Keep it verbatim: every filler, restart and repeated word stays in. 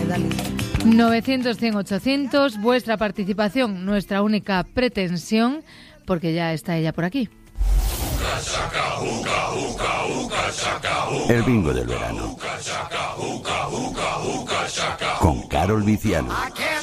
Dani. novecientos, cien, ochocientos, vuestra participación, nuestra única pretensión, porque ya está ella por aquí. El bingo del verano. Con Carol Viciano.